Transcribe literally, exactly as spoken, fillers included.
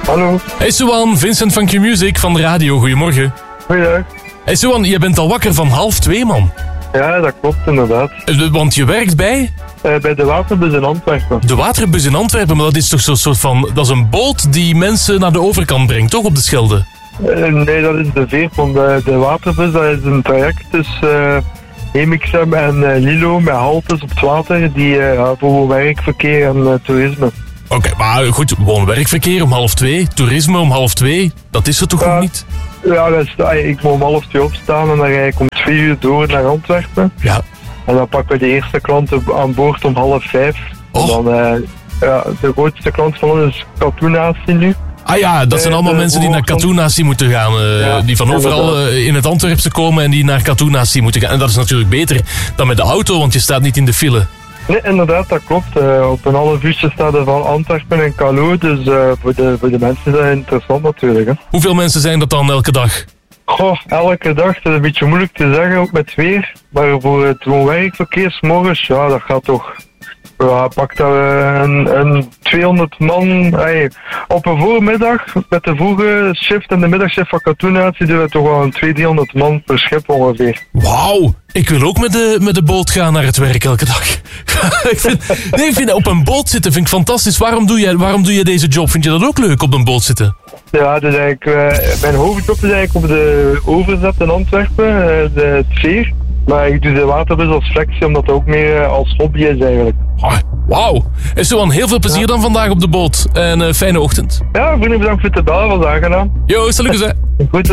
Hallo. Hey Suwan, Vincent van Q-Music van de radio. Goedemorgen. Goeiedag. Hey Suwan, je bent al wakker van half twee, man. Ja, dat klopt inderdaad. Want je werkt bij? Uh, bij de Waterbus in Antwerpen. De Waterbus in Antwerpen, maar dat is toch zo'n soort van... Dat is een boot die mensen naar de overkant brengt, toch, op de Schelde? Uh, nee, dat is de Veerpont. De, de Waterbus, dat is een traject tussen uh, Hemixem en uh, Lilo met haltes op het water die uh, voor werkverkeer en uh, toerisme. Oké, okay, maar goed, woon-werkverkeer om half twee, toerisme om half twee, dat is er toch ja, nog niet? Ja, dat is, ik moet om half twee opstaan en dan ga ik om twee uur door naar Antwerpen. Ja. En dan pakken we de eerste klant aan boord om half vijf. Oh. En dan, uh, ja, de grootste klant van ons is Katoenatie nu. Ah ja, dat zijn allemaal uh, mensen die naar Katoenatie moeten gaan. Uh, ja, die van overal uh, in het Antwerpse komen en die naar Katoenatie moeten gaan. En dat is natuurlijk beter dan met de auto, want je staat niet in de file. Nee, inderdaad, dat klopt. Uh, op een half uurtje staat er van Antwerpen en Calais, dus uh, voor, de, voor de mensen is dat interessant natuurlijk. Hè. Hoeveel mensen zijn dat dan elke dag? Goh, elke dag, dat is een beetje moeilijk te zeggen, ook met weer. Maar voor het woon-werkverkeer 's morgens, ja, dat gaat toch... Ja, pak dat een, een tweehonderd man. Hey, op een voormiddag, met de vroege shift en de middagshift van Katoenatie, doen we toch wel een tweehonderd, driehonderd man per schip ongeveer. Wauw, ik wil ook met de, met de boot gaan naar het werk elke dag. ik vind, nee, ik vind op een boot zitten vind ik fantastisch. Waarom doe, jij, waarom doe je deze job? Vind je dat ook leuk, op een boot zitten? Ja, dus eigenlijk, uh, mijn hoofdjob is eigenlijk op de overzet in Antwerpen, uh, de, het veer. Maar ik doe de Waterbus als flexie, omdat het ook meer uh, als hobby is eigenlijk. Oh, wauw. En zo, heel veel plezier ja. dan vandaag op de boot. En uh, fijne ochtend. Ja, vrienden, bedankt voor het bellen, was aangenaam. Yo, salut. Goed.